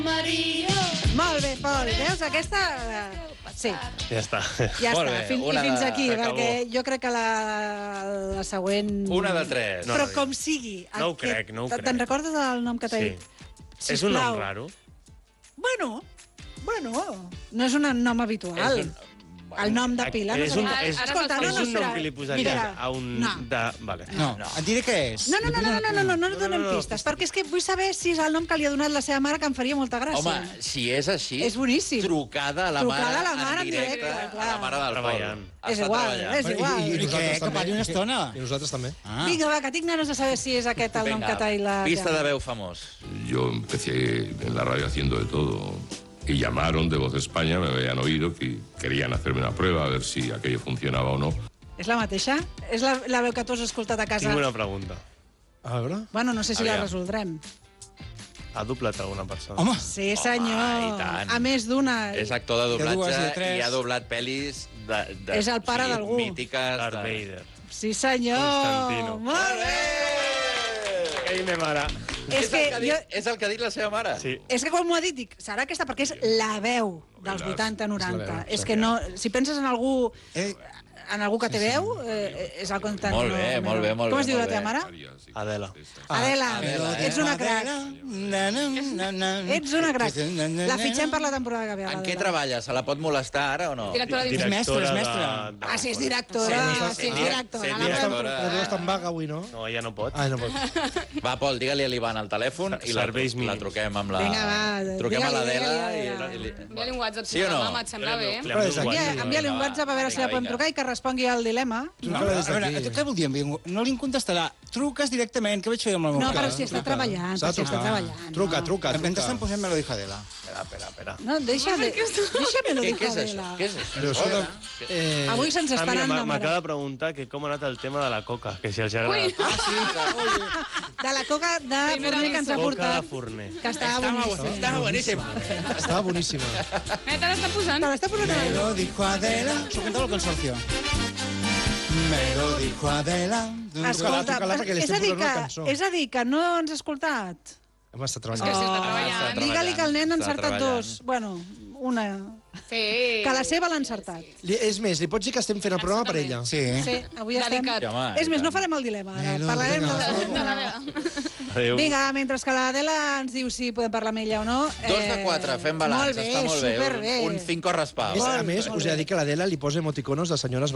Molt bé, Pol. Veus, aquesta... Sí, Ja està. ja Molt està. bé, I una fins aquí, s'acabó. perquè jo crec que la següent... Una de tres. No, Però no, com sigui... no ho crec, no ho crec. Te'n recordes del nom que t'ha Sí. dit? És un nom raro. Bueno, no és un nom habitual. El nom de pila no És sé. un, Escolta, és un nom espera. que li posaries Mira, a un... no. Vale. No, et diré què és. No donem no. pistes, perquè és que vull saber si és el nom que li ha donat la seva mare, que em faria molta gràcia. Home, si és així... És boníssim. Trucada a la mare en directe, a clar. la mare del Treballant. Pol. És Està igual, treballant. és igual. I què? Que parli una estona? I nosaltres també. Ah. Vinga, va, que tinc ganes de saber si és aquest el nom Vinga, que t'ha dit la... pista de veu famós. Yo empecé en la radio haciendo de todo y llamaron de Voz de España, me habían oído que querían hacerme una prueba a ver si aquello funcionaba o no. És la mateixa? És la veu que tu has escoltat a casa? Tinc una pregunta. A veure... Bueno, no sé si la Aviam. resoldrem. Ha doblat alguna persona? Home, Sí, senyor. i tant. A més d'una. És actor de De dues doblatge i de tres. i ha doblat pel·lis de És el pare d'algú. mítiques. Darth Vader. Sí, senyor. Constantino. Molt bé. Ei, me mare. És que jo... És el que ha dit la seva mare? Sí. És que quan m'ho ha dit, dic, serà aquesta perquè és la veu dels 80-90. És que no... Si penses en algú... En algú que té veu, és el Constantino. Molt bé, molt bé, molt bé. Com es diu la molt teva bé. mare? Adela. Adela, Adela, ets una crac. Ets una crac. La fitxem per la temporada que ve. En què l'Adela. treballa? Se la pot molestar ara o no? Directora És mestra, és mestra. Ah, sí, és directora. Sí, és directora. Sí, La directora. Però no està en vaga avui, no? No, ella no pot. Ah, no pot. Va, Pol, digue-li a l'Ivan al telèfon i Serveis la mínims. truquem amb la... Vinga, va, Truquem a l'Adela digue-li, Envia-li un WhatsApp, Sí o no? mama, et sembla bé? Però des d'aquí... Envia-li un WhatsApp a veure si la podem Vinga. trucar i que respongui al dilema. Truca-la des A veure, d'aquí. què vol dir? No li contestarà. Truques directament. Què vaig fer amb el meu No, pare? però si està treballant, S'ha de si està trucar. treballant. Truca. Mentrestant posem me lo dijo Adela. Espera. No, deixa-me-lo dir, Què és això? Adela. Què és això? Però escolta... Avui se'ns estan Mira, enamorant. m'acaba de preguntar que com ha anat el tema de la coca, que si els ha agradat. De la coca de Forner que ens ha Coca de portat, Forner. que estava boníssim. Estava boníssima. Estava boníssima. Te l'està posant? Te l'està posant a Me lo dijo Adela. S'ho cantava el consorcio. Me lo dijo Adela. Escolta, Truca-la perquè li és a estem dir posant una que, cançó. és a dir que no ens ha escoltat. Hem estat És que treballant. si està està treballant. treballant. Digue-li que el nen ha Està encertat treballant. dos. Bueno, una. Sí. Que la seva l'ha encertat. És més, li pots dir que estem fent el programa per ella. Sí. Sí, avui estem... Delicat. Sí, home, És més, i no tant. farem el dilema. Ara. Melo, Parlarem vinga. de la... Adéu. Vinga, mentre que l'Adela ens diu si podem parlar amb ella o no... 2 de 4, fem balanç, Molt bé, està molt bé. superbé. Un 5 raspal. A més, us he de dir que l'Adela li posa emoticonos de senyores